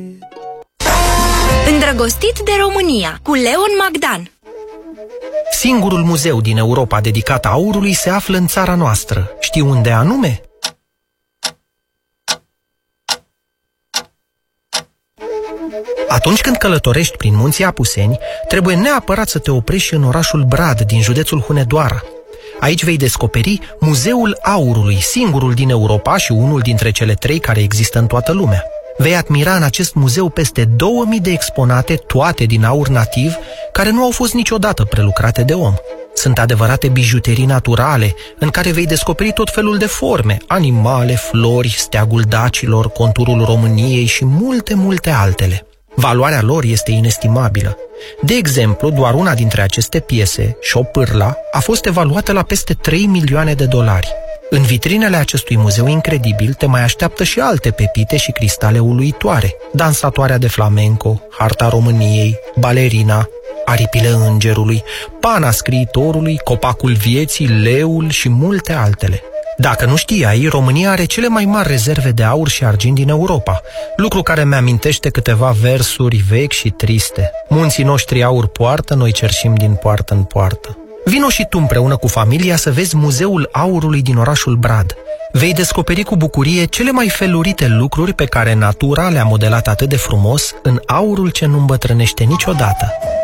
Îndrăgostit de România, cu Leon Magdan. Singurul muzeu din Europa dedicat aurului se află în țara noastră. Știi unde anume? Atunci când călătorești prin munții Apuseni, trebuie neapărat să te oprești în orașul Brad, din județul Hunedoara. Aici vei descoperi Muzeul Aurului, singurul din Europa și unul dintre cele 3 care există în toată lumea. Vei admira în acest muzeu peste 2000 de exponate, toate din aur nativ, care nu au fost niciodată prelucrate de om. Sunt adevărate bijuterii naturale, în care vei descoperi tot felul de forme, animale, flori, steagul dacilor, conturul României și multe, multe altele. Valoarea lor este inestimabilă. De exemplu, doar una dintre aceste piese, șopârla, a fost evaluată la peste 3 milioane de dolari. În vitrinele acestui muzeu incredibil te mai așteaptă și alte pepite și cristale uluitoare: dansatoarea de flamenco, harta României, balerina, aripile îngerului, pana scriitorului, copacul vieții, leul și multe altele. Dacă nu știai, România are cele mai mari rezerve de aur și argint din Europa, lucru care mi-amintește câteva versuri vechi și triste. Munții noștri aur poartă, noi cerșim din poartă în poartă. Vino și tu împreună cu familia să vezi Muzeul Aurului din orașul Brad. Vei descoperi cu bucurie cele mai felurite lucruri pe care natura le-a modelat atât de frumos în aurul ce nu îmbătrânește niciodată.